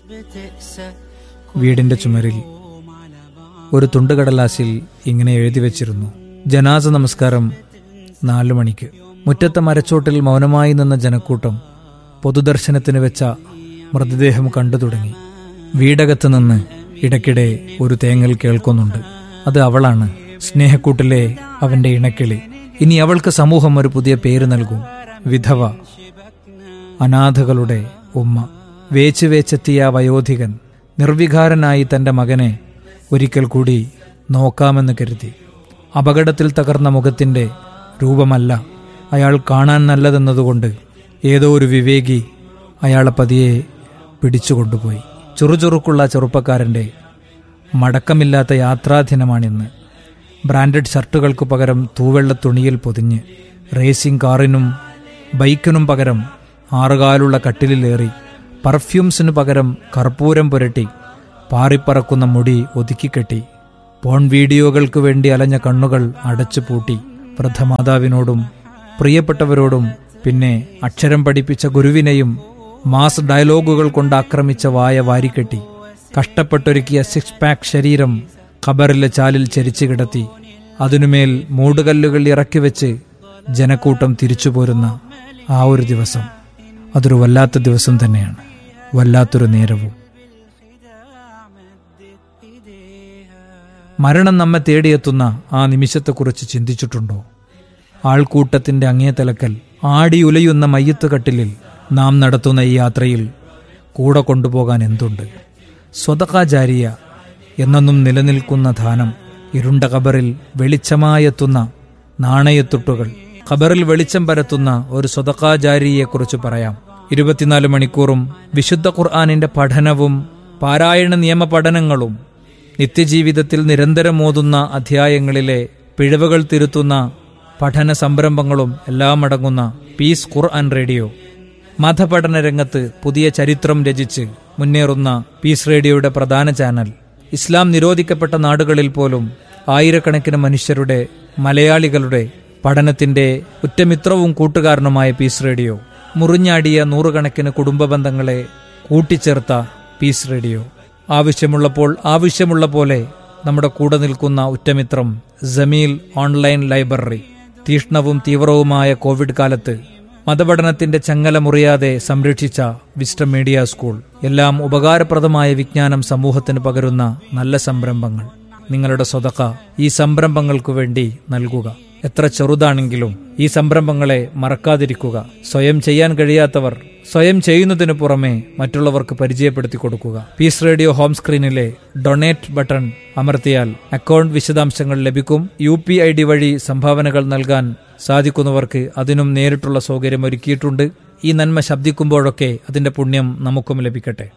വീടിന്റെ ചുമരിൽ ഒരു തുണ്ടുകടലാസിൽ ഇങ്ങനെ എഴുതി വച്ചിരുന്നു: ജനാസ നമസ്കാരം 4 മണിക്ക്. മുറ്റത്തെ മരച്ചോട്ടിൽ മൗനമായി നിന്ന ജനക്കൂട്ടം പൊതുദർശനത്തിന് വെച്ച മൃതദേഹം കണ്ടു തുടങ്ങി. വീടകത്ത് നിന്ന് ഇടയ്ക്കിടെ ഒരു തേങ്ങൽ കേൾക്കുന്നുണ്ട്. അത് അവളാണ്, സ്നേഹക്കൂട്ടിലെ അവന്റെ ഇണക്കിളി. ഇനി അവൾക്ക് സമൂഹം ഒരു പുതിയ പേര് നൽകും: വിധവ, അനാഥകളുടെ ഉമ്മ. വേച്ച് വേച്ചെത്തിയ വയോധികൻ നിർവികാരനായി തന്റെ മകനെ ഒരിക്കൽ കൂടി നോക്കാമെന്ന് കരുതി. അപകടത്തിൽ തകർന്ന മുഖത്തിന്റെ രൂപമല്ല അയാൾ കാണാൻ നല്ലതെന്നതുകൊണ്ട് ഏതോ ഒരു വിവേകി അയാളെ പതിയെ പിടിച്ചുകൊണ്ടുപോയി. ചുറുചുറുക്കുള്ള ചെറുപ്പക്കാരന്റെ മടക്കമില്ലാത്ത യാത്രാദിനമാണിന്ന്. ബ്രാൻഡഡ് ഷർട്ടുകൾക്ക് പകരം തൂവെള്ള തുണിയിൽ പൊതിഞ്ഞ്, റേസിംഗ് കാറിനും ബൈക്കിനും പകരം 6 കാലുള്ള കട്ടിലിലേറി, പെർഫ്യൂംസിനു പകരം കർപ്പൂരം പുരട്ടി, പാറിപ്പറക്കുന്ന മുടി ഒതുക്കിക്കെട്ടി, പോൺ വീഡിയോകൾക്ക് വേണ്ടി അലഞ്ഞ കണ്ണുകൾ അടച്ചുപൂട്ടി, വൃദ്ധമാതാവിനോടും പ്രിയപ്പെട്ടവരോടും പിന്നെ അക്ഷരം പഠിപ്പിച്ച ഗുരുവിനെയും മാസ് ഡയലോഗുകൾ കൊണ്ട് ആക്രമിച്ച വായ വാരിക്കെട്ടി, കഷ്ടപ്പെട്ടൊരുക്കിയ 6 പാക്ക് ശരീരം ഖബറിലെ ചാലിൽ ചരിച്ചു കിടത്തി, അതിനുമേൽ മൂടുകല്ലുകൾ ഇറക്കിവെച്ച് ജനക്കൂട്ടം തിരിച്ചു പോരുന്ന ആ ഒരു ദിവസം, അതൊരു വല്ലാത്ത ദിവസം തന്നെയാണ്, വല്ലാത്തൊരു നേരവും. മരണം നമ്മെ തേടിയെത്തുന്ന ആ നിമിഷത്തെക്കുറിച്ച് ചിന്തിച്ചിട്ടുണ്ടോ? ആൾക്കൂട്ടത്തിന്റെ അങ്ങേ തലക്കൽ ആടിയുലയുന്ന മയ്യത്തുകട്ടിലിൽ നാം നടത്തുന്ന ഈ യാത്രയിൽ കൂടെ കൊണ്ടുപോകാൻ എന്തുണ്ട്? സ്വതഖ ജാരിയ, എന്നെന്നും നിലനിൽക്കുന്ന ദാനം. ഇരുണ്ട ഖബറിൽ വെളിച്ചമായെത്തുന്ന നാണയത്തുട്ടുകൾ. ഖബറിൽ വെളിച്ചം പരത്തുന്ന ഒരു സ്വതഖ ജാരിയെക്കുറിച്ച് പറയാം. 24 മണിക്കൂറും വിശുദ്ധ ഖുർആനിന്റെ പഠനവും പാരായണ നിയമ പഠനങ്ങളും നിത്യജീവിതത്തിൽ നിരന്തരം ഓതുന്ന അധ്യായങ്ങളിലെ പിഴവുകൾ തിരുത്തുന്ന പഠന സംരംഭങ്ങളും എല്ലാം അടങ്ങുന്ന പീസ് ഖുർആൻ റേഡിയോ. മതപഠന രംഗത്ത് പുതിയ ചരിത്രം രചിച്ച് മുന്നേറുന്ന പീസ് റേഡിയോയുടെ പ്രധാന ചാനൽ. ഇസ്ലാം നിരോധിക്കപ്പെട്ട നാടുകളിൽ പോലും ആയിരക്കണക്കിന് മനുഷ്യരുടെ, മലയാളികളുടെ പഠനത്തിന്റെ ഉറ്റമിത്രവും കൂട്ടുകാരനുമായ പീസ് റേഡിയോ. മുറിഞ്ഞാടിയ 100 കണക്കിന് കുടുംബ ബന്ധങ്ങളെ കൂട്ടിച്ചേർത്ത പീസ് റേഡിയോ. ആവശ്യമുള്ളപ്പോൾ ആവശ്യമുള്ള പോലെ നമ്മുടെ കൂടെ നിൽക്കുന്ന ഉറ്റമിത്രം ജമീൽ ഓൺലൈൻ ലൈബ്രറി. തീഷ്ണവും തീവ്രവുമായ കോവിഡ് കാലത്ത് മതപഠനത്തിന്റെ ചങ്ങല മുറിയാതെ സംരക്ഷിച്ച വിസ്റ്റം മീഡിയ സ്കൂൾ. എല്ലാം ഉപകാരപ്രദമായ വിജ്ഞാനം സമൂഹത്തിന് പകരുന്ന നല്ല സംരംഭങ്ങൾ. നിങ്ങളുടെ സ്വതഖ ഈ സംരംഭങ്ങൾക്കു വേണ്ടി നൽകുക. എത്ര ചെറുതാണെങ്കിലും ഈ സംരംഭങ്ങളെ മറക്കാതിരിക്കുക. സ്വയം ചെയ്യാൻ കഴിയാത്തവർ സ്വയം ചെയ്യുന്നതിനു പുറമെ മറ്റുള്ളവർക്ക് പരിചയപ്പെടുത്തി കൊടുക്കുക. Piece radio home സ്ക്രീനിലെ donate button അമർത്തിയാൽ അക്കൗണ്ട് വിശദാംശങ്ങൾ ലഭിക്കും. UPI വഴി സംഭാവനകൾ നൽകാൻ സാധിക്കുന്നവർക്ക് അതിനും നേരിട്ടുള്ള സൗകര്യം ഒരുക്കിയിട്ടുണ്ട്. ഈ നന്മ ശബ്ദിക്കുമ്പോഴൊക്കെ അതിന്റെ പുണ്യം നമുക്കും ലഭിക്കട്ടെ.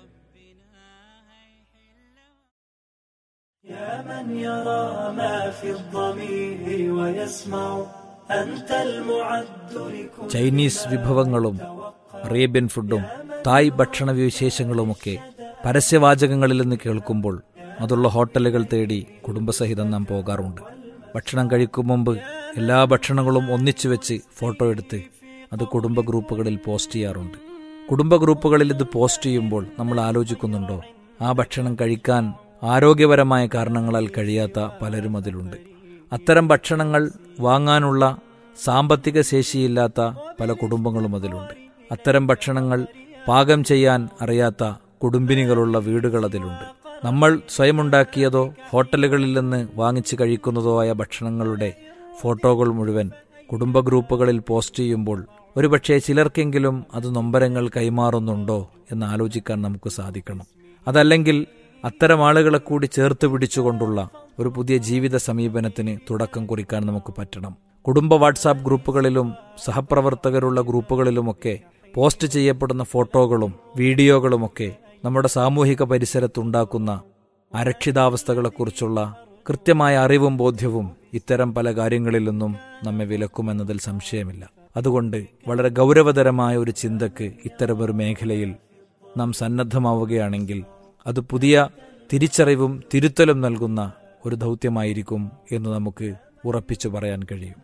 ചൈനീസ് വിഭവങ്ങളും അറേബ്യൻ ഫുഡും തായ് ഭക്ഷണ വിശേഷങ്ങളുമൊക്കെ പരസ്യവാചകങ്ങളിൽ നിന്ന് കേൾക്കുമ്പോൾ അതുള്ള ഹോട്ടലുകൾ തേടി കുടുംബസഹിതം നാം പോകാറുണ്ട്. ഭക്ഷണം കഴിക്കും മുമ്പ് എല്ലാ ഭക്ഷണങ്ങളും ഒന്നിച്ചു വെച്ച് ഫോട്ടോ എടുത്ത് അത് കുടുംബ ഗ്രൂപ്പുകളിൽ പോസ്റ്റ് ചെയ്യാറുണ്ട്. കുടുംബ ഗ്രൂപ്പുകളിൽ ഇത് പോസ്റ്റ് ചെയ്യുമ്പോൾ നമ്മൾ ആലോചിക്കുന്നുണ്ടോ, ആ ഭക്ഷണം കഴിക്കാൻ ആരോഗ്യപരമായ കാരണങ്ങളാൽ കഴിയാത്ത പലരും അതിലുണ്ട്. അത്തരം ഭക്ഷണങ്ങൾ വാങ്ങാനുള്ള സാമ്പത്തിക ശേഷിയില്ലാത്ത പല കുടുംബങ്ങളും അതിലുണ്ട്. അത്തരം ഭക്ഷണങ്ങൾ പാകം ചെയ്യാൻ അറിയാത്ത കുടുംബിനികളുള്ള വീടുകൾ അതിലുണ്ട്. നമ്മൾ സ്വയമുണ്ടാക്കിയതോ ഹോട്ടലുകളിൽ നിന്ന് വാങ്ങിച്ച് കഴിക്കുന്നതോ ആയ ഭക്ഷണങ്ങളുടെ ഫോട്ടോകൾ മുഴുവൻ കുടുംബ ഗ്രൂപ്പുകളിൽ പോസ്റ്റ് ചെയ്യുമ്പോൾ ഒരുപക്ഷെ ചിലർക്കെങ്കിലും അത് നൊമ്പരങ്ങൾ കൈമാറുന്നുണ്ടോ എന്ന് ആലോചിക്കാൻ നമുക്ക് സാധിക്കണം. അതല്ലെങ്കിൽ അത്തരം ആളുകളെ കൂടി ചേർത്ത് പിടിച്ചുകൊണ്ടുള്ള ഒരു പുതിയ ജീവിത സമീപനത്തിന് തുടക്കം കുറിക്കാൻ നമുക്ക് പറ്റണം. കുടുംബ വാട്സാപ്പ് ഗ്രൂപ്പുകളിലും സഹപ്രവർത്തകരുള്ള ഗ്രൂപ്പുകളിലുമൊക്കെ പോസ്റ്റ് ചെയ്യപ്പെടുന്ന ഫോട്ടോകളും വീഡിയോകളുമൊക്കെ നമ്മുടെ സാമൂഹിക പരിസരത്തുണ്ടാക്കുന്ന അരക്ഷിതാവസ്ഥകളെക്കുറിച്ചുള്ള കൃത്യമായ അറിവും ബോധ്യവും ഇത്തരം പല കാര്യങ്ങളിൽ നിന്നും നമ്മെ വിലക്കുമെന്നതിൽ സംശയമില്ല. അതുകൊണ്ട് വളരെ ഗൗരവതരമായ ഒരു ചിന്തക്ക് ഇത്തരമൊരു മേഖലയിൽ നാം സന്നദ്ധമാവുകയാണെങ്കിൽ അത് പുതിയ തിരിച്ചറിവും തിരുത്തലും നൽകുന്ന ഒരു ദൗത്യമായിരിക്കും എന്ന് നമുക്ക് ഉറപ്പിച്ചു പറയാൻ കഴിയും.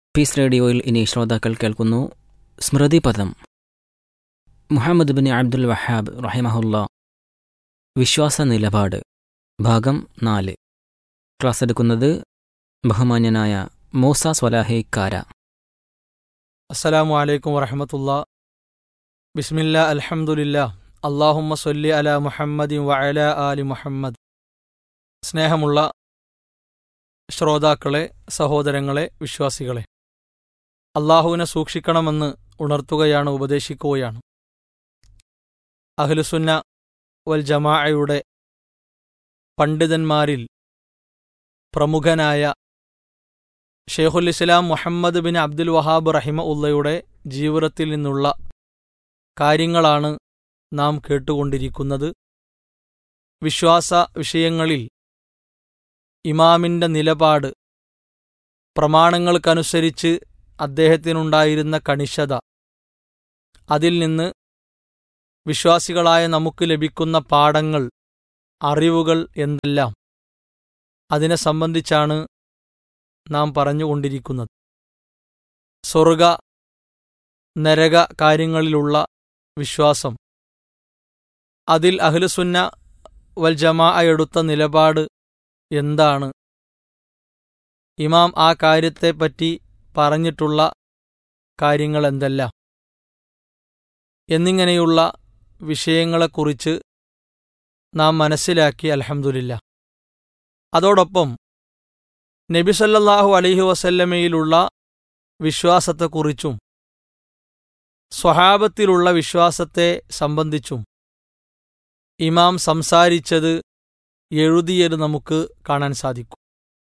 പീസ് റേഡിയോയിൽ ഇനി ശ്രോതാക്കൾ കേൾക്കുന്നു സ്മൃതിപദം. മുഹമ്മദ് ബിൻ അബ്ദുൽ വഹാബ് റഹിമഹുല്ലാ വിശ്വാസ നിലപാട് ഭാഗം 4. ക്ലാസ് എടുക്കുന്നത് ബഹുമാന്യനായ മൂസ സ്വലാഹി കാര. അസ്സലാമു അലൈക്കും വറഹ്മത്തുള്ളാ. ബിസ്മില്ലാ അൽഹംദുലില്ലാ. അല്ലാഹുമ്മ സ്വല്ലി അലാ മുഹമ്മദിൻ വഅലാ ആലി മുഹമ്മദ്. സ്നേഹമുള്ള ശ്രോതാക്കളെ, സഹോദരങ്ങളെ, വിശ്വാസികളെ, അള്ളാഹുവിനെ സൂക്ഷിക്കണമെന്ന് ഉണർത്തുകയാണ്, ഉപദേശിക്കുകയാണ്. അഹ്ലുസുന്ന വൽ ജമാഅയുടെ പണ്ഡിതന്മാരിൽ പ്രമുഖനായ ഷെയ്ഖുൽ ഇസ്ലാം മുഹമ്മദ് ബിൻ അബ്ദുൽ വഹാബ് റഹിമഹുള്ളയുടെ ജീവിതത്തിൽ നിന്നുള്ള കാര്യങ്ങളാണ് നാം കേട്ടുകൊണ്ടിരിക്കുന്നത്. വിശ്വാസ വിഷയങ്ങളിൽ ഇമാമിൻ്റെ നിലപാട്, പ്രമാണങ്ങൾക്കനുസരിച്ച് അദ്ദേഹത്തിനുണ്ടായിരുന്ന കണിശത, അതിൽ നിന്ന് വിശ്വാസികളായ നമുക്ക് ലഭിക്കുന്ന പാഠങ്ങൾ, അറിവുകൾ എന്തെല്ലാം, അതിനെ സംബന്ധിച്ചാണ് നാം പറഞ്ഞുകൊണ്ടിരിക്കുന്നത്. സ്വർഗ നരക കാര്യങ്ങളിലുള്ള വിശ്വാസം, അതിൽ അഹ്ലുസുന്ന വൽ ജമാഅ എടുത്ത നിലപാട് എന്താണ്, ഇമാം ആ കാര്യത്തെപ്പറ്റി പറഞ്ഞിട്ടുള്ള കാര്യങ്ങൾ എന്തെല്ലാം എന്നിങ്ങനെയുള്ള വിഷയങ്ങളെക്കുറിച്ച് നാം മനസ്സിലാക്കി. അൽഹംദുലില്ലാ. അതോടൊപ്പം നബി സല്ലല്ലാഹു അലൈഹി വസല്ലമയിലുള്ള വിശ്വാസത്തെക്കുറിച്ചും സ്വഹാബത്തിലുള്ള വിശ്വാസത്തെ സംബന്ധിച്ചും ഇമാം സംസാരിച്ചത്, എഴുതിയത് നമുക്ക് കാണാൻ സാധിക്കും.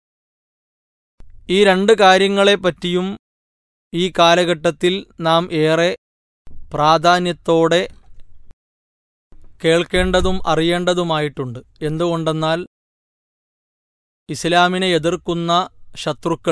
ഈ രണ്ട് കാര്യങ്ങളെപ്പറ്റിയും ഈ കാലഘട്ടത്തിൽ നാം ഏറെ പ്രാധാന്യത്തോടെ കേൾക്കേണ്ടതും അറിയേണ്ടതുമായിട്ടുണ്ട്. എന്തുകൊണ്ടെന്നാൽ ഇസ്ലാമിനെ എതിർക്കുന്ന ശത്രുക്കൾ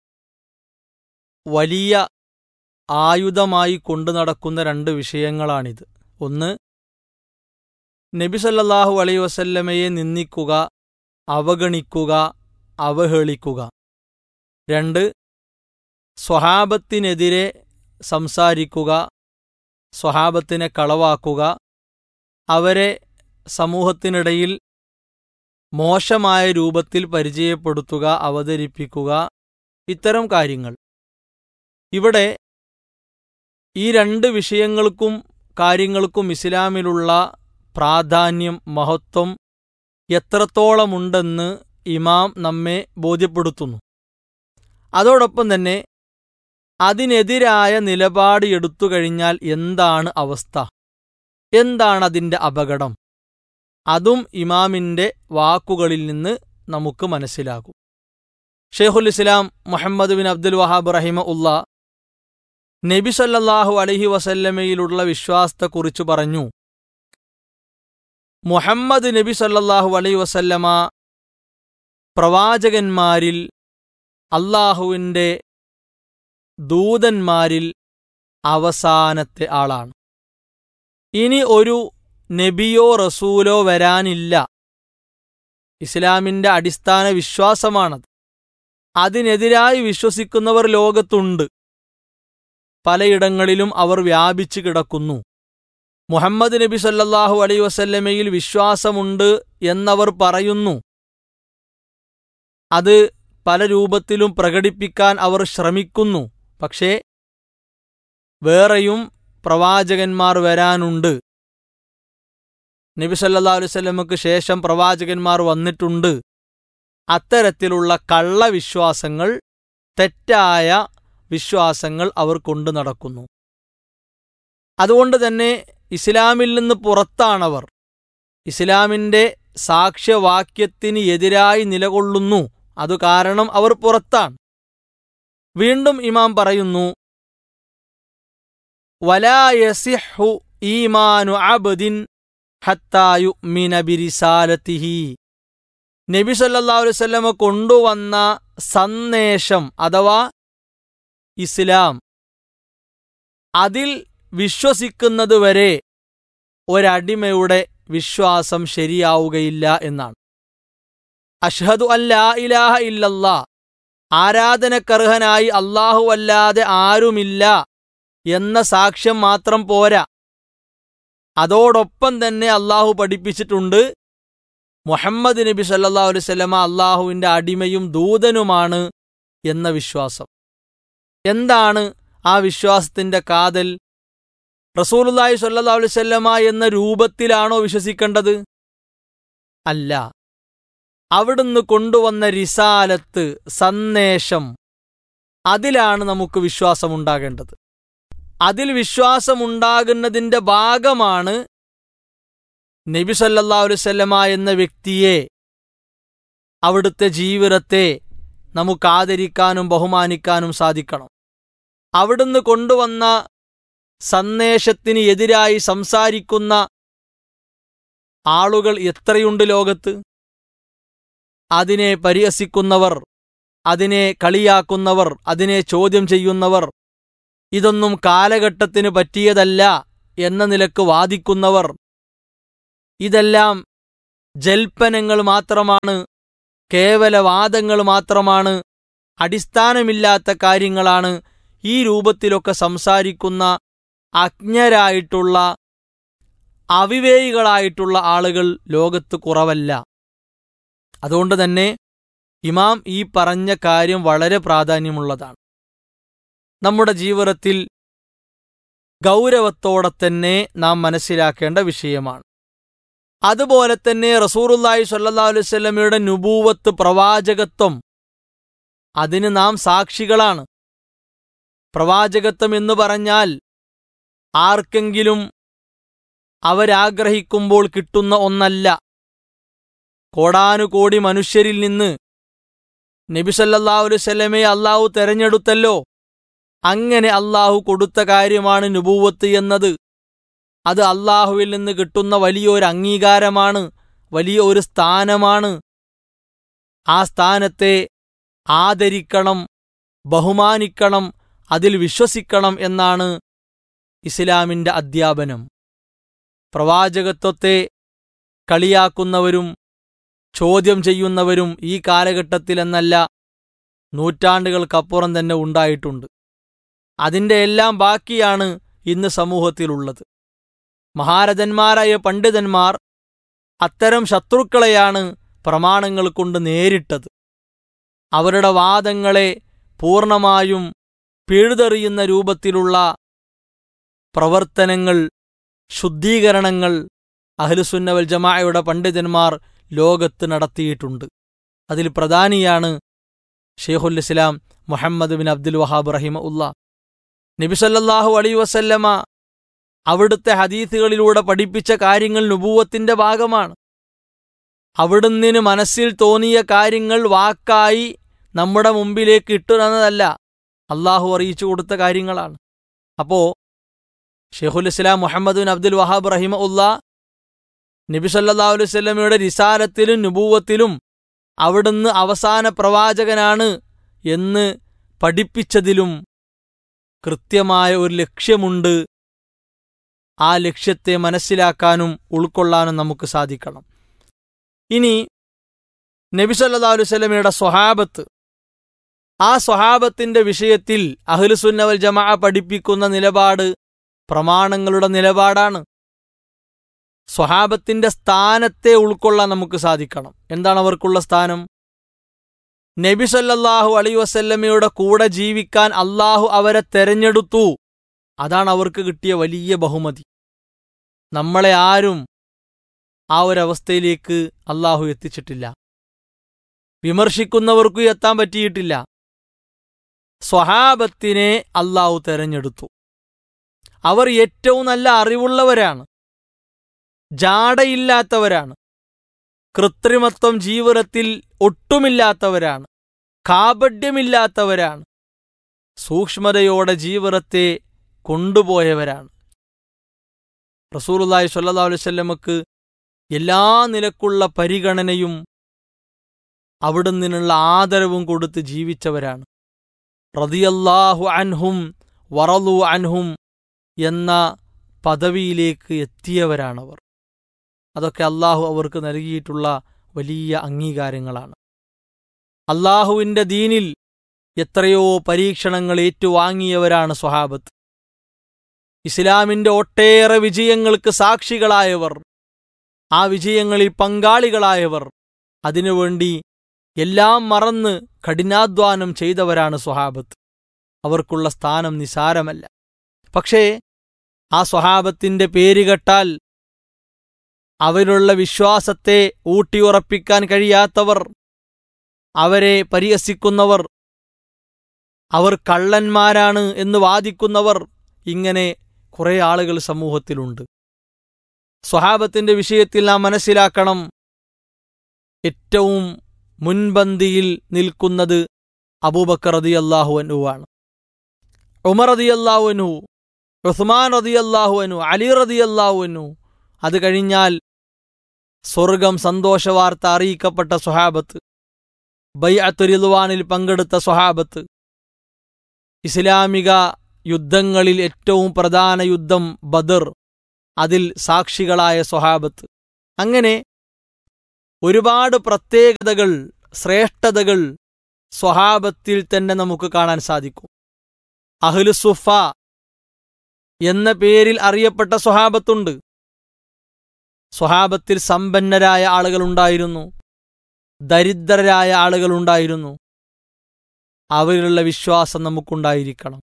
വലിയ ആയുധമായി കൊണ്ടു നടക്കുന്ന രണ്ട് വിഷയങ്ങളാണിത്. ഒന്ന്, നബി സല്ലല്ലാഹു അലൈഹി വസല്ലമയെ നിന്ദിക്കുക, അവഗണിക്കുക, അവഹേളിക്കുക. രണ്ട്, സ്വഹാബത്തിനെതിരെ സംസാരിക്കുക, സ്വഹാബത്തിനെ കളവാക്കുക, അവരെ സമൂഹത്തിനിടയിൽ മോശമായ രൂപത്തിൽ പരിചയപ്പെടുത്തുക, അവതരിപ്പിക്കുക, ഇത്തരം കാര്യങ്ങൾ. ഇവിടെ ഈ രണ്ട് വിഷയങ്ങൾക്കും കാര്യങ്ങൾക്കും ഇസ്ലാമിലുള്ള പ്രാധാന്യം, മഹത്വം എത്രത്തോളമുണ്ടെന്ന് ഇമാം നമ്മെ ബോധ്യപ്പെടുത്തുന്നു. അതോടൊപ്പം തന്നെ അതിനെതിരായ നിലപാട് എടുത്തു കഴിഞ്ഞാൽ എന്താണ് അവസ്ഥ, എന്താണ് അതിൻ്റെ അപകടം, അതും ഇമാമിൻ്റെ വാക്കുകളിൽ നിന്ന് നമുക്ക് മനസ്സിലാകും. ഷെയ്ഖുൽ ഇസ്ലാം മുഹമ്മദ് ബിൻ അബ്ദുൽ വഹാബ് റഹിമഹുല്ലാ നബി സല്ലല്ലാഹു അലൈഹി വസല്ലമയിലുള്ള വിശ്വാസത്തെക്കുറിച്ച് പറഞ്ഞു, മുഹമ്മദ് നബി സല്ലല്ലാഹു അലൈഹി വസല്ലമ പ്രവാചകന്മാരിൽ, അല്ലാഹുവിൻ്റെ ദൂതന്മാരിൽ അവസാനത്തെ ആളാണ്. ഇനി ഒരു നബിയോ റസൂലോ വരാനില്ല. ഇസ്ലാമിൻ്റെ അടിസ്ഥാന വിശ്വാസമാണത്. അതിനെതിരായി വിശ്വസിക്കുന്നവർ ലോകത്തുണ്ട്. പലയിടങ്ങളിലും അവർ വ്യാപിച്ചു കിടക്കുന്നു. മുഹമ്മദ് നബി സല്ലല്ലാഹു അലൈഹി വസല്ലമയിൽ വിശ്വാസമുണ്ട് എന്നവർ പറയുന്നു. അത് പല രൂപത്തിലും പ്രകടിപ്പിക്കാൻ അവർ ശ്രമിക്കുന്നു. പക്ഷേ വേറെയും പ്രവാചകന്മാർ വരാനുണ്ട്. നബി സല്ലല്ലാഹു അലൈഹി വസല്ലമക്ക് ശേഷം പ്രവാചകന്മാർ വന്നിട്ടുണ്ട്. അത്തരത്തിലുള്ള കള്ളവിശ്വാസങ്ങൾ, തെറ്റായ വിശ്വാസങ്ങൾ അവർ കൊണ്ടു നടക്കുന്നു. അതുകൊണ്ട് തന്നെ ഇസ്ലാമിൽ നിന്ന് പുറത്താണവർ. ഇസ്ലാമിൻ്റെ സാക്ഷ്യവാക്യത്തിന് എതിരായി നിലകൊള്ളുന്നു. അതു കാരണം അവർ പുറത്താണ്. വീണ്ടും ഇമാം പറയുന്നു, വലാ യസിഹു ഈമാനു അബ്ദിൻ ഹത്താ യുഅ്മിന ബിരിസാലതിഹി. നബി സല്ലല്ലാഹു അലൈഹി വസല്ലമ കൊണ്ടുവന്ന സന്ദേശം അഥവാ ഇസ്ലാം, അതിൽ വിശ്വസിക്കുന്നതുവരെ ഒരടിമയുടെ വിശ്വാസം ശരിയാവുകയില്ല എന്നാണ്. അഷ്ഹദു അല്ലാ ഇലാഹ ഇല്ലല്ലാ, ആരാധനക്കർഹനായി അല്ലാഹുവല്ലാതെ ആരുമില്ല എന്ന സാക്ഷ്യം മാത്രം പോരാ. അതോടൊപ്പം തന്നെ അല്ലാഹു പഠിപ്പിച്ചിട്ടുണ്ട് മുഹമ്മദ് നബി സല്ലല്ലാഹു അലൈഹി വസല്ലമ അല്ലാഹുവിൻ്റെ അടിമയും ദൂതനുമാണ് എന്ന വിശ്വാസം. എന്താണ് ആ വിശ്വാസത്തിൻ്റെ കാതൽ? റസൂലുള്ളാഹി സ്വല്ലല്ലാഹു അലൈഹി വസല്ലമ എന്ന രൂപത്തിലാണോ വിശ്വസിക്കേണ്ടത്? അല്ല. അവിടുന്ന് കൊണ്ടുവന്ന റിസാലത്ത്, സന്ദേശം, അതിലാണ് നമുക്ക് വിശ്വാസമുണ്ടാകേണ്ടത്. അതിൽ വിശ്വാസമുണ്ടാകുന്നതിൻ്റെ ഭാഗമാണ് നബി സല്ലല്ലാഹു അലൈഹി വസല്ലമ എന്ന വ്യക്തിയെ, അവിടുത്തെ ജീവിതത്തെ നമുക്ക് ആദരിക്കാനും ബഹുമാനിക്കാനും സാധിക്കണം. അവിടുന്ന് കൊണ്ടുവന്ന സന്ദേശത്തിന് എതിരായി സംസാരിക്കുന്ന ആളുകൾ എത്രയുണ്ട് ലോകത്ത്? അതിനെ പരിഹസിക്കുന്നവർ, അതിനെ കളിയാക്കുന്നവർ, അതിനെ ചോദ്യം ചെയ്യുന്നവർ, ഇതൊന്നും കാലഘട്ടത്തിന് പറ്റിയതല്ല എന്ന നിലക്ക് വാദിക്കുന്നവർ, ഇതെല്ലാം ജൽപ്പനങ്ങൾ മാത്രമാണ്, കേവലവാദങ്ങൾ മാത്രമാണ്, അടിസ്ഥാനമില്ലാത്ത കാര്യങ്ങളാണ്, ഈ രൂപത്തിലൊക്കെ സംസാരിക്കുന്ന അജ്ഞരായിട്ടുള്ള, അവിവേകികളായിട്ടുള്ള ആളുകൾ ലോകത്ത് കുറവല്ല. അതുകൊണ്ട് തന്നെ ഇമാം ഈ പറഞ്ഞ കാര്യം വളരെ പ്രാധാന്യമുള്ളതാണ്. നമ്മുടെ ജീവിതത്തിൽ ഗൗരവത്തോടെ തന്നെ നാം മനസ്സിലാക്കേണ്ട വിഷയമാണ്. അതുപോലെ തന്നെ റസൂലുള്ളാഹി സ്വല്ലല്ലാഹു അലൈഹി വസല്ലമയുടെ നുബൂവത്ത്, പ്രവാചകത്വം, അതിന് നാം സാക്ഷികളാണ്. പ്രവാചകത്വം എന്ന് പറഞ്ഞാൽ ആർക്കെങ്കിലും അവരാഗ്രഹിക്കുമ്പോൾ കിട്ടുന്ന ഒന്നല്ല. കോടാനുകോടി മനുഷ്യരിൽ നിന്ന് നബി സല്ലല്ലാഹു അലൈഹി വസല്ലമയെ അല്ലാഹു തെരഞ്ഞെടുത്തല്ലോ. അങ്ങനെ അല്ലാഹു കൊടുത്ത കാര്യമാണ് നുബൂവത്ത് എന്നത്. അത് അല്ലാഹുവിൽ നിന്ന് കിട്ടുന്ന വലിയൊരു അംഗീകാരമാണ്, വലിയ ഒരു സ്ഥാനമാണ്. ആ സ്ഥാനത്തെ ആദരിക്കണം, ബഹുമാനിക്കണം, അതിൽ വിശ്വസിക്കണം എന്നാണ് ഇസ്ലാമിൻ്റെ അധ്യാപനം. പ്രവാചകത്വത്തെ കളിയാക്കുന്നവരും ചോദ്യം ചെയ്യുന്നവരും ഈ കാലഘട്ടത്തിലെന്നല്ല, നൂറ്റാണ്ടുകൾക്കപ്പുറം തന്നെ ഉണ്ടായിട്ടുണ്ട്. അതിൻ്റെ എല്ലാം ബാക്കിയാണ് ഇന്ന് സമൂഹത്തിലുള്ളത്. മഹാരഥന്മാരായ പണ്ഡിതന്മാർ അത്തരം ശത്രുക്കളെയാണ് പ്രമാണങ്ങൾ കൊണ്ട് നേരിട്ടത്. അവരുടെ വാദങ്ങളെ പൂർണ്ണമായും പിഴുതെറിയുന്ന രൂപത്തിലുള്ള പ്രവർത്തനങ്ങൾ, ശുദ്ധീകരണങ്ങൾ അഹ്ലുസുന്ന വൽ ജമാഅയുടെ പണ്ഡിതന്മാർ ലോകത്ത് നടത്തിയിട്ടുണ്ട്. അതിൽ പ്രധാനിയാണ് ശൈഖുൽ ഇസ്ലാം മുഹമ്മദ് ബിൻ അബ്ദുൽ വഹാബ് റഹിമഹുല്ലാഹ്. നബി സല്ലല്ലാഹു അലൈഹി വസല്ലമ അവിടുത്തെ ഹദീസുകളിലൂടെ പഠിപ്പിച്ച കാര്യങ്ങൾ നുബൂവത്തിന്റെ ഭാഗമാണ്. അവിടുന്ന് മനസ്സിൽ തോന്നിയ കാര്യങ്ങൾ വാക്കായി നമ്മുടെ മുമ്പിലേക്ക് ഇട്ടുതന്നതല്ല, അള്ളാഹു അറിയിച്ചു കൊടുത്ത കാര്യങ്ങളാണ്. അപ്പോ ശൈഖുൽ ഇസ്ലാം മുഹമ്മദ് ബിൻ അബ്ദുൽ വഹാബ് റഹിമഹുല്ലാഹ് നബി സല്ലല്ലാഹു അലൈഹി വസല്ലമയുടെ റിസാലത്തിലും നുബൂവത്തിലും അവിടുന്ന് അവസാന പ്രവാചകനാണ് എന്ന് പഠിപ്പിച്ചതിലും കൃത്യമായ ഒരു ലക്ഷ്യമുണ്ട്. ആ ലക്ഷ്യത്തെ മനസ്സിലാക്കാനും ഉൾക്കൊള്ളാനും നമുക്ക് സാധിക്കണം. ഇനി നബി സല്ലല്ലാഹു അലൈഹി വസല്ലമയുടെ സ്വഹാബത്ത്, ആ സ്വഹാബത്തിന്റെ വിഷയത്തിൽ അഹ്ലുസുന്ന വൽ ജമാഅ പഠിപ്പിക്കുന്ന നിലപാട് പ്രമാണങ്ങളുടെ നിലപാടാണ്. സ്വഹാബത്തിന്റെ സ്ഥാനത്തെ ഉൾക്കൊള്ളാൻ നമുക്ക് സാധിക്കണം. എന്താണ് അവർക്കുള്ള സ്ഥാനം? നബി സല്ലല്ലാഹു അലൈഹി വസല്ലമയുടെ കൂടെ ജീവിക്കാൻ അല്ലാഹു അവരെ തെരഞ്ഞെടുത്തു. അതാണ് അവർക്ക് കിട്ടിയ വലിയ ബഹുമതി. നമ്മളെ ആരും ആ ഒരവസ്ഥയിലേക്ക് അല്ലാഹു എത്തിച്ചിട്ടില്ല. വിമർശിക്കുന്നവർക്കും എത്താൻ പറ്റിയിട്ടില്ല. സ്വഹാബത്തിനെ അല്ലാഹു തെരഞ്ഞെടുത്തു. അവർ ഏറ്റവും നല്ല അറിവുള്ളവരാണ്, ജാടയില്ലാത്തവരാണ്, കൃത്രിമത്വം ജീവിതത്തിൽ ഒട്ടുമില്ലാത്തവരാണ്, കാപഢ്യമില്ലാത്തവരാണ്, സൂക്ഷ്മതയോടെ ജീവിതത്തെ കൊണ്ടുപോയവരാണ്. റസൂലുള്ളാഹി സ്വല്ലല്ലാഹു അലൈഹി വസല്ലമക്ക് എല്ലാ നിലക്കുള്ള പരിഗണനയും അവിടുന്നുള്ള ആദരവും കൊടുത്ത് ജീവിച്ചവരാണ്. റളിയല്ലാഹു അൻഹും വറളു അൻഹും എന്ന പദവിയിലേക്ക് എത്തിയവരാണവർ. അതൊക്കെ അല്ലാഹു അവർക്ക് നൽകിയിട്ടുള്ള വലിയ അംഗീകാരങ്ങളാണ്. അല്ലാഹുവിൻ്റെ ദീനിൽ എത്രയോ പരീക്ഷണങ്ങൾ ഏറ്റുവാങ്ങിയവരാണ് സ്വഹാബത്ത്. ഇസ്ലാമിന്റെ ഒട്ടേറെ വിജയങ്ങൾക്ക് സാക്ഷികളായവർ, ആ വിജയങ്ങളിൽ പങ്കാളികളായവർ, അതിനുവേണ്ടി എല്ലാം മറന്ന് കഠിനാധ്വാനം ചെയ്തവരാണ് സ്വഹാബത്ത്. അവർക്കുള്ള സ്ഥാനം നിസാരമല്ല. പക്ഷേ ആ സ്വഹാബത്തിന്റെ പേര് കേട്ടാൽ അവരിലുള്ള വിശ്വാസത്തെ ഊട്ടിയുറപ്പിക്കാൻ കഴിയാത്തവർ, അവരെ പരിഹസിക്കുന്നവർ, അവർ കള്ളന്മാരാണ് എന്ന് വാദിക്കുന്നവർ, ഇങ്ങനെ കുറെ ആളുകൾ സമൂഹത്തിലുണ്ട്. സ്വഹാബത്തിന്റെ വിഷയത്തിൽ നാം മനസ്സിലാക്കണം, ഏറ്റവും മുൻപന്തിയിൽ നിൽക്കുന്നത് അബൂബക്കർ റളിയല്ലാഹു അൻഹു ആണ്. ഉമർ റളിയല്ലാഹു അൻഹു, ഉസ്മാൻ റളിയല്ലാഹു അൻഹു, അലി റളിയല്ലാഹു അൻഹു. അത് കഴിഞ്ഞാൽ സ്വർഗം സന്തോഷവാർത്ത അറിയിക്കപ്പെട്ട സ്വഹാബത്ത്, ബൈഅത്തു റിദ്വാനിൽ പങ്കെടുത്ത സ്വഹാബത്ത്, ഇസ്ലാമിക യുദ്ധങ്ങളിൽ ഏറ്റവും പ്രധാന യുദ്ധം ബദർ, അതിൽ സാക്ഷികളായ സ്വഹാബത്ത്. അങ്ങനെ ഒരുപാട് പ്രത്യേകതകൾ, ശ്രേഷ്ഠതകൾ സ്വഹാബത്തിൽ തന്നെ നമുക്ക് കാണാൻ സാധിക്കും. അഹ്ലുസുഫ എന്ന പേരിൽ അറിയപ്പെട്ട സ്വഹാബത്തുണ്ട്. സ്വഹാബത്തിൽ സമ്പന്നരായ ആളുകളുണ്ടായിരുന്നു, ദരിദ്രരായ ആളുകളുണ്ടായിരുന്നു. അവരിലുള്ള വിശ്വാസം നമുക്കുണ്ടായിരിക്കണം.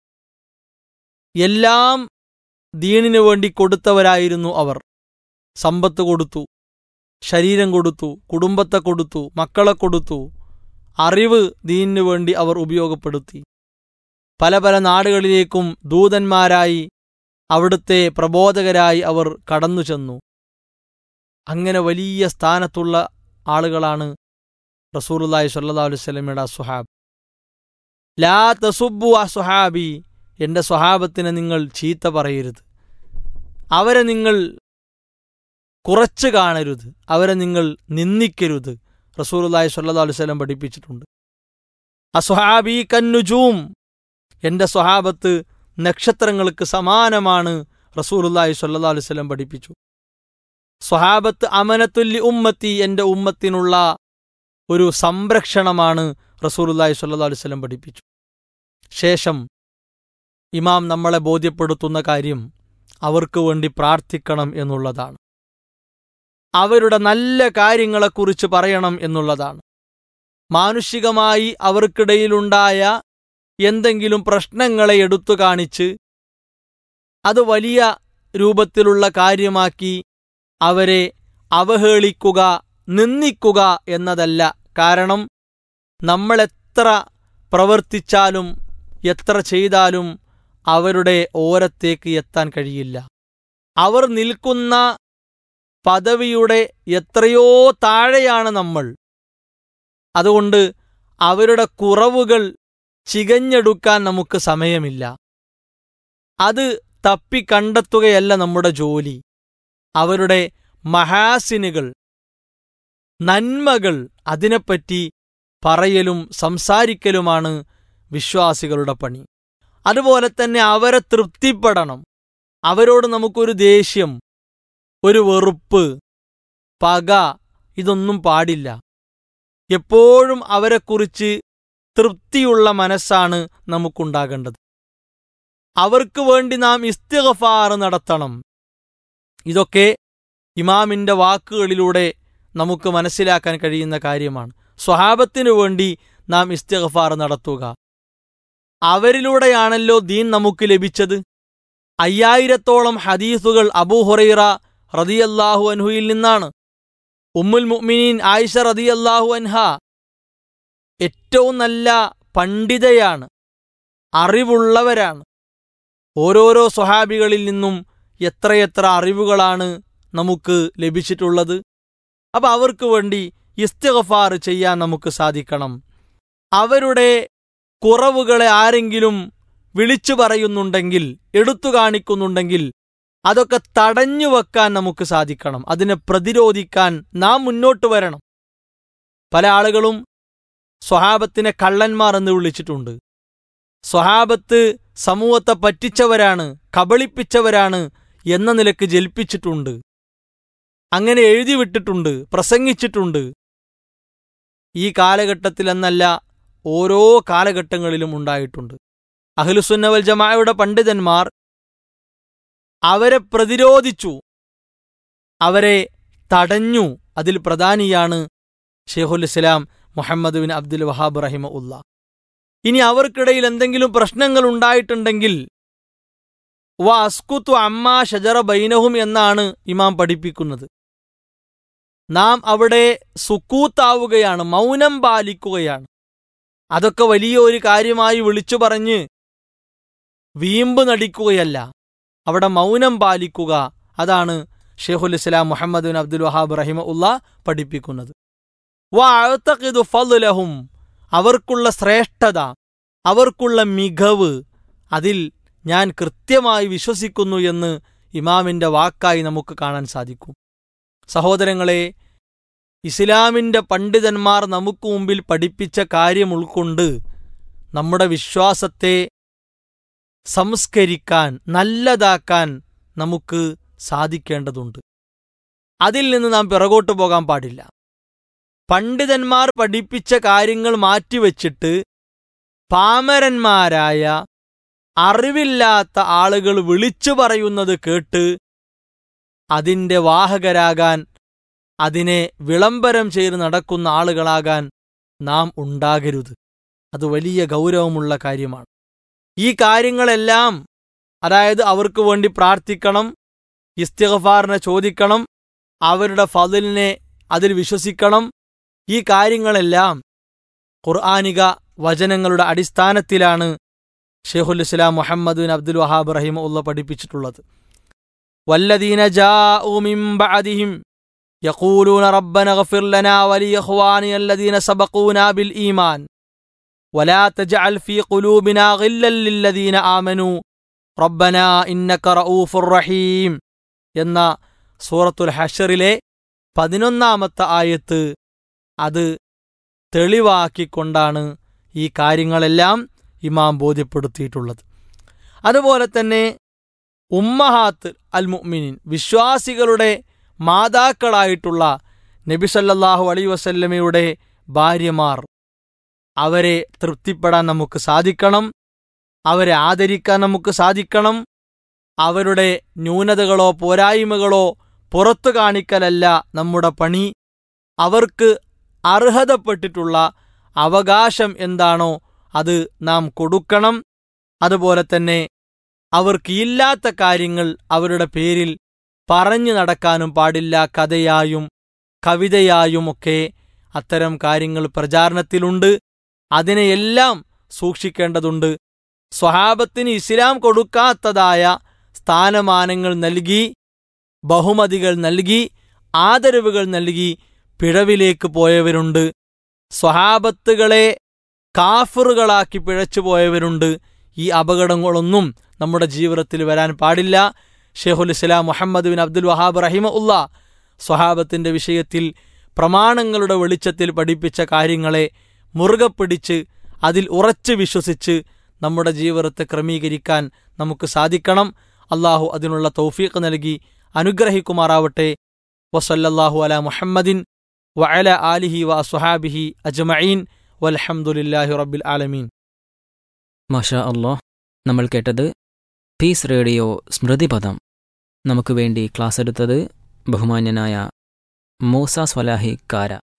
എല്ലാം ദീനിനു വേണ്ടി കൊടുത്തവരായിരുന്നു അവർ. സമ്പത്ത് കൊടുത്തു, ശരീരം കൊടുത്തു, കുടുംബത്തെ കൊടുത്തു, മക്കളെ കൊടുത്തു, അറിവ് ദീനിനു വേണ്ടി അവർ ഉപയോഗപ്പെടുത്തി. പല പല നാടുകളിലേക്കും ദൂതന്മാരായി, അവിടുത്തെ പ്രബോധകരായി അവർ കടന്നു ചെന്നു. അങ്ങനെ വലിയ സ്ഥാനത്തുള്ള ആളുകളാണ് റസൂലുള്ളാഹി സ്വല്ലല്ലാഹു അലൈഹി വസല്ലമയുടെ അസ്വഹാബ്. ലാ തസുബ്ബു അസ്വഹാബി, എന്റെ സ്വഹാബത്തിനെ നിങ്ങൾ ചീത്ത പറയരുത്, അവരെ നിങ്ങൾ കുറച്ച് കാണരുത്, അവരെ നിങ്ങൾ നിന്ദിക്കരുത്. റസൂലുള്ളാഹി സ്വല്ലല്ലാഹു അലൈഹി വസല്ലം പഠിപ്പിച്ചിട്ടുണ്ട്. അസ്വഹാബി കന്നുജൂം, എന്റെ സ്വഹാബത്ത് നക്ഷത്രങ്ങൾക്ക് സമാനമാണ്, റസൂലുള്ളാഹി സ്വല്ലല്ലാഹു അലൈഹി വസല്ലം പഠിപ്പിച്ചു. സ്വഹാബത്ത് അമനത്തുല്ലി ഉമ്മത്തി, എന്റെ ഉമ്മത്തിനുള്ള ഒരു സംരക്ഷണമാണ്, റസൂലുള്ളാഹി സ്വല്ലല്ലാഹു അലൈഹി വസല്ലം പഠിപ്പിച്ചു. ശേഷം ഇമാം നമ്മളെ ബോധ്യപ്പെടുത്തുന്ന കാര്യം അവർക്ക് വേണ്ടി പ്രാർത്ഥിക്കണം എന്നുള്ളതാണ്. അവരുടെ നല്ല കാര്യങ്ങളെക്കുറിച്ച് പറയണം എന്നുള്ളതാണ്. മാനുഷികമായി അവർക്കിടയിലുണ്ടായ എന്തെങ്കിലും പ്രശ്നങ്ങളെ എടുത്തു കാണിച്ച് അത് വലിയ രൂപത്തിലുള്ള കാര്യമാക്കി അവരെ അവഹേളിക്കുക, നിന്ദിക്കുക എന്നതല്ല. കാരണം നമ്മളെത്ര പ്രവർത്തിച്ചാലും എത്ര ചെയ്താലും അവരുടെ ഓരത്തേക്ക് എത്താൻ കഴിയില്ല. അവർ നിൽക്കുന്ന പദവിയുടെ എത്രയോ താഴെയാണ് നമ്മൾ. അതുകൊണ്ട് അവരുടെ കുറവുകൾ ചികഞ്ഞെടുക്കാൻ നമുക്ക് സമയമില്ല. അത് തപ്പിക്കണ്ടെത്തുകയല്ല നമ്മുടെ ജോലി. അവരുടെ മഹാസിനുകൾ, നന്മകൾ, അതിനെപ്പറ്റി പറയലും സംസാരിക്കലുമാണ് വിശ്വാസികളുടെ പണി. അതുപോലെ തന്നെ അവരെ തൃപ്തിപ്പെടണം. അവരോട് നമുക്കൊരു ദേഷ്യം, ഒരു വെറുപ്പ്, പക, ഇതൊന്നും പാടില്ല. എപ്പോഴും അവരെക്കുറിച്ച് തൃപ്തിയുള്ള മനസ്സാണ് നമുക്കുണ്ടാകേണ്ടത്. അവർക്ക് വേണ്ടി നാം ഇസ്തിഗ്ഫാർ നടത്തണം. ഇതൊക്കെ ഇമാമിന്റെ വാക്കുകളിലൂടെ നമുക്ക് മനസ്സിലാക്കാൻ കഴിയുന്ന കാര്യമാണ്. സ്വഹാബത്തിനു വേണ്ടി നാം ഇസ്തിഗ്ഫാർ നടത്തുക. അവരിലൂടെയാണല്ലോ ദീൻ നമുക്ക് ലഭിച്ചത്. 5000-ഓളം ഹദീസുകൾ അബൂ ഹുറൈറ റളിയല്ലാഹു അൻഹുയിൽ നിന്നാണ്. ഉമ്മുൽ മുഅ്മിനീൻ ആയിഷ റളിയല്ലാഹു അൻഹ ഏറ്റവും നല്ല പണ്ഡിതയാണ്, അറിവുള്ളവരാണ്. ഓരോരോ സ്വഹാബികളിൽ നിന്നും എത്രയെത്ര അറിവുകളാണ് നമുക്ക് ലഭിച്ചിട്ടുള്ളത്. അപ്പം അവർക്ക് വേണ്ടി ഇസ്തിഗ്ഫാർ ചെയ്യാൻ നമുക്ക് സാധിക്കണം. അവരുടെ കുറവുകളെ ആരെങ്കിലും വിളിച്ചു പറയുന്നുണ്ടെങ്കിൽ, എടുത്തു കാണിക്കുന്നുണ്ടെങ്കിൽ, അതൊക്കെ തടഞ്ഞു വെക്കാൻ നമുക്ക് സാധിക്കണം. അതിനെ പ്രതിരോധിക്കാൻ നാം മുന്നോട്ട് വരണം. പല ആളുകളും സ്വഹാബത്തിനെ കള്ളന്മാർ എന്ന് വിളിച്ചിട്ടുണ്ട്. സ്വഹാബത്ത് സമൂഹത്തെ പറ്റിച്ചവരാണ്, കബളിപ്പിച്ചവരാണ് എന്ന നിലക്ക് ജൽപ്പിച്ചിട്ടുണ്ട്. അങ്ങനെ എഴുതിവിട്ടിട്ടുണ്ട്, പ്രസംഗിച്ചിട്ടുണ്ട്. ഈ കാലഘട്ടത്തിലെന്നല്ല, ഓരോ കാലഘട്ടങ്ങളിലും ഉണ്ടായിട്ടുണ്ട്. അഹ്ലുസുന്ന വൽ ജമാഅയുടെ പണ്ഡിതന്മാർ അവരെ പ്രതിരോധിച്ചു, അവരെ തടഞ്ഞു. അതിൽ പ്രധാനിയാണ് ഷെയ്ഖുൽ ഇസ്ലാം മുഹമ്മദ് ബിൻ അബ്ദുൽ വഹാബ് റഹിമഹുല്ലാ. ഇനി അവർക്കിടയിൽ എന്തെങ്കിലും പ്രശ്നങ്ങൾ ഉണ്ടായിട്ടുണ്ടെങ്കിൽ വഅസ്കുതു അമ്മാ ഷജറ ബൈനഹും എന്നാണ് ഇമാം പഠിപ്പിക്കുന്നത്. നാം അവിടെ സുക്കൂത്താവുകയാണ്, മൗനം പാലിക്കുകയാണ്. അതൊക്കെ വലിയ ഒരു കാര്യമായി വിളിച്ചു പറഞ്ഞ് വീമ്പ് നടിക്കുകയല്ല, അവിടെ മൗനം പാലിക്കുക. അതാണ് ഷെയ്ഖുൽ ഇസ്ലാം മുഹമ്മദ് ബിൻ അബ്ദുൽ വഹാബ് റഹിമഹുല്ലാ പഠിപ്പിക്കുന്നത്. വഅഅ്തഖിദു ഫളലഹും, അവർക്കുള്ള ശ്രേഷ്ഠത, അവർക്കുള്ള മികവ്, അതിൽ ഞാൻ കൃത്യമായി വിശ്വസിക്കുന്നു എന്ന് ഇമാമിന്റെ വാക്കായി നമുക്ക് കാണാൻ സാധിക്കും. സഹോദരങ്ങളെ, ഇസ്ലാമിന്റെ പണ്ഡിതന്മാർ നമുക്ക് മുമ്പിൽ പഠിപ്പിച്ച കാര്യം ഉൾക്കൊണ്ട് നമ്മുടെ വിശ്വാസത്തെ സംസ്കരിക്കാൻ, നല്ലതാക്കാൻ നമുക്ക് സാധിക്കേണ്ടതുണ്ട്. അതിൽ നിന്ന് നാം പിറകോട്ട് പോകാൻ പാടില്ല. പണ്ഡിതന്മാർ പഠിപ്പിച്ച കാര്യങ്ങൾ മാറ്റിവെച്ചിട്ട് പാമരന്മാരായ അറിവില്ലാത്ത ആളുകൾ വിളിച്ചു പറയുന്നത് കേട്ട് അതിൻ്റെ വാഹകരാകാൻ, അതിനെ വിളംബരം ചെയ്ത് നടക്കുന്ന ആളുകളാകാൻ നാം ഉണ്ടാകരുത്. അത് വലിയ ഗൗരവമുള്ള കാര്യമാണ്. ഈ കാര്യങ്ങളെല്ലാം, അതായത് അവർക്ക് വേണ്ടി പ്രാർത്ഥിക്കണം, ഇസ്തിഗ്ഫാറിനെ ചോദിക്കണം, അവരുടെ ഫളിലിനെ അതിൽ വിശ്വസിക്കണം. ഈ കാര്യങ്ങളെല്ലാം ഖുർആനിക വചനങ്ങളുടെ അടിസ്ഥാനത്തിലാണ് ഷെയ്ഖുൽ ഇസ്ലാം മുഹമ്മദ് ബിൻ അബ്ദുൽ വഹാബ് റഹിമഹുല്ലാ പഠിപ്പിച്ചിട്ടുള്ളത്. വല്ലദീന ജാഉ മിൻ ബഅദിഹിം യഖൂലൂന റബ്ബനഗ്ഫിർ ലനാ വലിഇഖ്വാനിന അല്ലദീന സബഖൂനാ ബിൽ ഈമാൻ വലാ തജ്അൽ ഫീ ഖുലൂബിനാ ഗില്ലൻ ലില്ലദീന ആമനൂ റബ്ബനാ ഇന്നക റഊഫുർ റഹീം എന്ന സൂറത്തുൽ ഹശ്റിലെ 11-ാമത്തെ ആയത്ത് അത് തെളിവാക്കിക്കൊണ്ടാണ് ഈ കാര്യങ്ങളെല്ലാം ഇമാം ബോധ്യപ്പെടുത്തിയിട്ടുള്ളത്. അതുപോലെ തന്നെ ഉമ്മഹാത്ത് അൽ മുഅ്മിനീൻ, വിശ്വാസികളുടെ മാതാക്കളായിട്ടുള്ള നബി സല്ലല്ലാഹു അലൈഹി വസല്ലമയുടെ ഭാര്യമാർ, അവരെ തൃപ്തിപ്പെടാൻ നമുക്ക് സാധിക്കണം, അവരെ ആദരിക്കാൻ നമുക്ക് സാധിക്കണം. അവരുടെ ന്യൂനതകളോ പോരായ്മകളോ പുറത്തു കാണിക്കലല്ല നമ്മുടെ പണി. അവർക്ക് അർഹതപ്പെട്ടിട്ടുള്ള അവകാശം എന്താണോ അത് നാം കൊടുക്കണം. അതുപോലെ തന്നെ അവർക്ക് ഇല്ലാത്ത കാര്യങ്ങൾ അവരുടെ പേരിൽ പറഞ്ഞു നടക്കാനും പാടില്ല. കഥയായും കവിതയായുമൊക്കെ അത്തരം കാര്യങ്ങൾ പ്രചാരണത്തിലുണ്ട്. അതിനെയെല്ലാം സൂക്ഷിക്കേണ്ടതുണ്ട്. സ്വഹാബത്തിന് ഇസ്ലാം കൊടുക്കാത്തതായ സ്ഥാനമാനങ്ങൾ നൽകി, ബഹുമതികൾ നൽകി, ആദരവുകൾ നൽകി പിഴവിലേക്ക് പോയവരുണ്ട്. സ്വഹാബത്തുകളെ കാഫിറുകളാക്കി പിഴച്ചുപോയവരുണ്ട്. ഈ അപകടങ്ങളൊന്നും നമ്മുടെ ജീവിതത്തിൽ വരാൻ പാടില്ല. ഷെയ്ഖുൽ ഇസ്ലാം മുഹമ്മദ് ബിൻ അബ്ദുൽ വഹാബ് റഹിമഹുല്ലാ സ്വഹാബത്തിന്റെ വിഷയത്തിൽ പ്രമാണങ്ങളുടെ വെളിച്ചത്തിൽ പഠിപ്പിച്ച കാര്യങ്ങളെ മുറുകെ പിടിച്ച് അതിൽ ഉറച്ചു വിശ്വസിച്ച് നമ്മുടെ ജീവിതത്തെ ക്രമീകരിക്കാൻ നമുക്ക് സാധിക്കണം. അള്ളാഹു അതിനുള്ള തൗഫീഖ് നൽകി അനുഗ്രഹിക്കുമാറാവട്ടെ. വസല്ലല്ലാഹു അലാ മുഹമ്മദിൻ വഅലാ ആലിഹി വഅസ്ഹാബിഹി അജ്മഈൻ വൽഹംദുലില്ലാഹി റബ്ബിൽ ആലമീൻ. മാഷാ അല്ലാഹ്, നമ്മൾ കേട്ടത് പീസ് റേഡിയോ സ്മൃതിപദം. നമുക്ക് വേണ്ടി ക്ലാസ് എടുത്തത് ബഹുമാന്യനായ മൂസ സ്വലാഹി കാര.